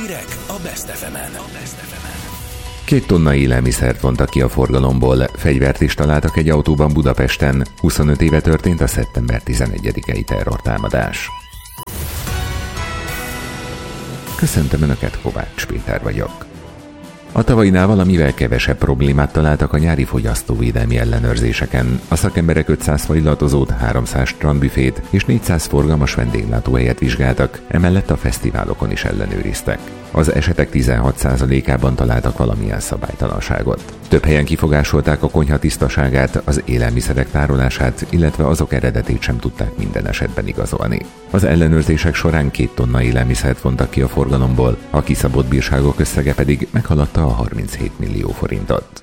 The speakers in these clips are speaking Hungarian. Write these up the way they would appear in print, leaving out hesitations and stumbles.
Hírek a Best FM-en. 2 tonna élelmiszert vontak ki a forgalomból, fegyvert is találtak egy autóban Budapesten. 25 éve történt a szeptember 11-i terrortámadás. Köszöntöm Önöket, Kovács Péter vagyok. A tavalyinál valamivel kevesebb problémát találtak a nyári fogyasztóvédelmi ellenőrzéseken. A szakemberek 500 faillatozót, 300 strandbüfét és 400 forgalmas vendéglátóhelyet vizsgáltak, emellett a fesztiválokon is ellenőriztek. Az esetek 16%-ában találtak valamilyen szabálytalanságot. Több helyen kifogásolták a konyha tisztaságát, az élelmiszerek tárolását, illetve azok eredetét sem tudták minden esetben igazolni. Az ellenőrzések során 2 tonna élelmiszert vontak ki a forgalomból, a kiszabott bírságok összege pedig meghaladta a 37 millió forintot.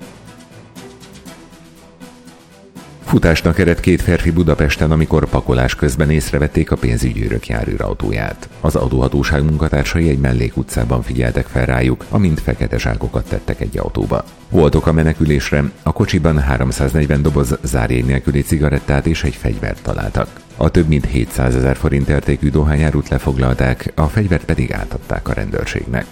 Futásnak eredt 2 férfi Budapesten, amikor pakolás közben észrevették a pénzügyőrök járőrautóját. Az adóhatóság munkatársai egy mellékutcában figyeltek fel rájuk, amint fekete zsákokat tettek egy autóba. Voltak a menekülésre, a kocsiban 340 doboz zárjegy nélküli cigarettát és egy fegyvert találtak. A több mint 700 000 forint értékű dohányárut lefoglalták, a fegyvert pedig átadták a rendőrségnek.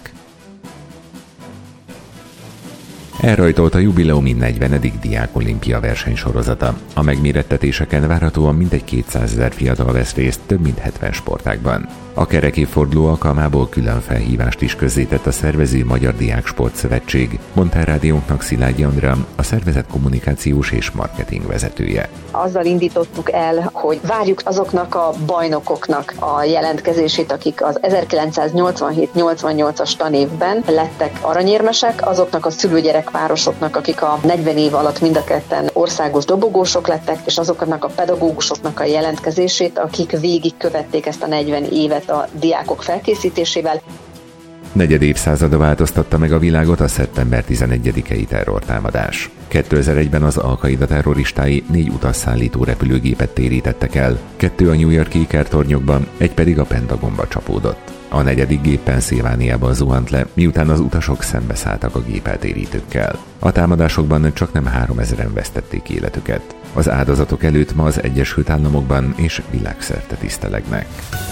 Elrajtolt a jubileumi 40. diákolimpia versenysorozata. A megmérettetéseken várhatóan mintegy 200 000 fiatal vesz részt több mint 70 sportágban. A kerekévforduló alkalmából külön felhívást is közzétett a szervező Magyar Diáksport Szövetség, mondta a rádiónknak Szilágyi Andrea, a szervezet kommunikációs és marketing vezetője. Azzal indítottuk el, hogy várjuk azoknak a bajnokoknak a jelentkezését, akik az 1987-88-as tanévben lettek aranyérmesek, azoknak a szülőgyerekpárosoknak, akik a 40 év alatt mind a ketten országos dobogósok lettek, és azoknak a pedagógusoknak a jelentkezését, akik végigkövették ezt a 40 évet a diákok felkészítésével. Negyed évszázada változtatta meg a világot a szeptember 11-i terrortámadás. 2001-ben az Al-Qaida terroristái 4 utasszállító repülőgépet térítettek el, 2 a New York-i ikertornyokban, egy pedig a Pentagonba csapódott. A 4. gép Pennsylvániában zuhant le, miután az utasok szembeszálltak a gépeltérítőkkel. A támadásokban csaknem 3000-en vesztették életüket. Az áldozatok előtt ma az Egyesült Államokban és világszerte tisztelegnek.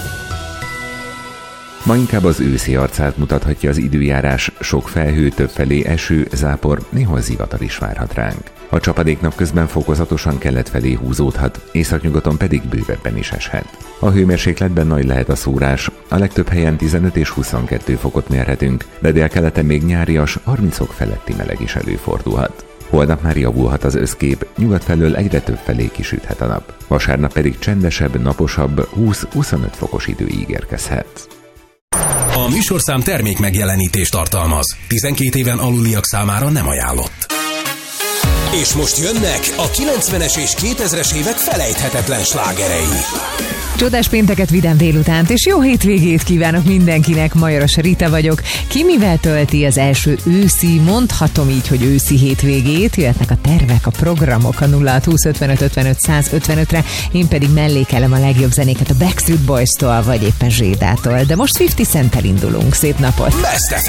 Ma inkább az őszi arcát mutathatja az időjárás, sok felhő, többfelé eső, zápor, néhol zivatar is várhat ránk. A csapadék napközben fokozatosan kelet felé húzódhat, északnyugaton pedig bővebben is eshet. A hőmérsékletben nagy lehet a szórás, a legtöbb helyen 15 és 22 fokot mérhetünk, de délkeleten még nyárias, 30 fok feletti meleg is előfordulhat. Holnap már javulhat az összkép, nyugat felől egyre több felé kisüthet a nap. Vasárnap pedig csendesebb, naposabb, 20-25 fokos idő ígérkezhet. A műsorszám termék megjelenítést tartalmaz. 12 éven aluliak számára nem ajánlott. És most jönnek a 90-es és 2000-es évek felejthetetlen slágerei. Csodás pénteket, vidám délutánt, és jó hétvégét kívánok mindenkinek. Majoros Rita vagyok. Ki mivel tölti az első őszi, mondhatom így, hogy őszi hétvégét? Jöhetnek a tervek, a programok a 0620 55 55 155-re, én pedig mellékelem a legjobb zenéket a Backstreet Boys-tól, vagy éppen Zsédától. De most 50 Centtel indulunk. Szép napot! Best FM.